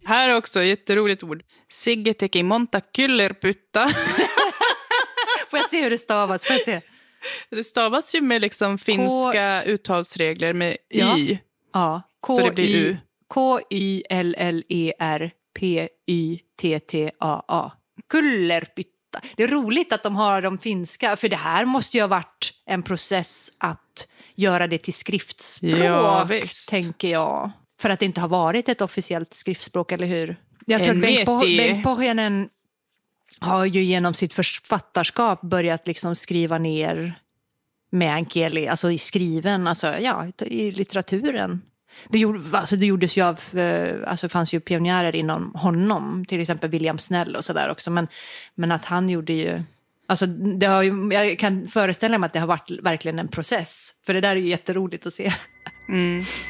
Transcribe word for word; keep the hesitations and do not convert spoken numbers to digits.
Här också, jätteroligt ord. Sigge teki monta kyllerpytta. Får jag se hur det stavas? Får jag se? Det stavas ju med liksom finska K... uttalsregler med ja. y. Ja. Så det blir u. K Y L L E R P Y T T A A. Kullerpytta. Det är roligt att de har de finska, för det här måste ju ha varit en process att göra det till skriftspråk, ja, tänker jag. För att det inte har varit ett officiellt skriftspråk, eller hur? Jag tror en att Bengt, Bo- meti... Bengt Pohjonen har ju genom sitt författarskap börjat liksom skriva ner meänkieli, alltså i skriven, alltså ja, i litteraturen. Det, gjorde, alltså det gjordes ju av, alltså fanns ju pionjärer inom honom, till exempel William Snell och sådär också, men, men att han gjorde ju, alltså det har ju, jag kan föreställa mig att det har varit verkligen en process, för det där är ju jätteroligt att se. Mm.